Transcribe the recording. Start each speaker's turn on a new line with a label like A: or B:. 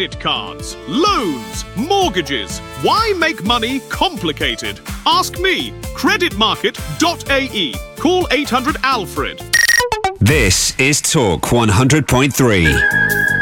A: Credit cards, loans, mortgages. Why make money complicated? Ask me. Creditmarket.ae. Call 800 Alfred.
B: This is Talk 100.3.